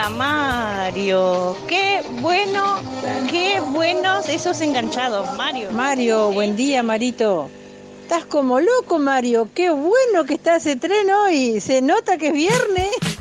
día, Mario. Qué buenos esos enganchados, Mario. Mario, buen día, Marito. Estás como loco, Mario. Qué bueno que está ese tren hoy. Se nota que es viernes.